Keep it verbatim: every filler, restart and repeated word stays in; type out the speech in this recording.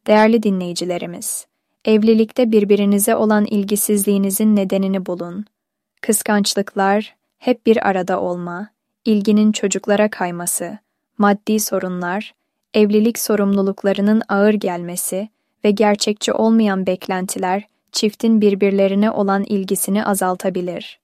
Değerli dinleyicilerimiz, evlilikte birbirinize olan ilgisizliğinizin nedenini bulun. Kıskançlıklar, hep bir arada olma, ilginin çocuklara kayması, maddi sorunlar, evlilik sorumluluklarının ağır gelmesi ve gerçekçi olmayan beklentiler çiftin birbirlerine olan ilgisini azaltabilir.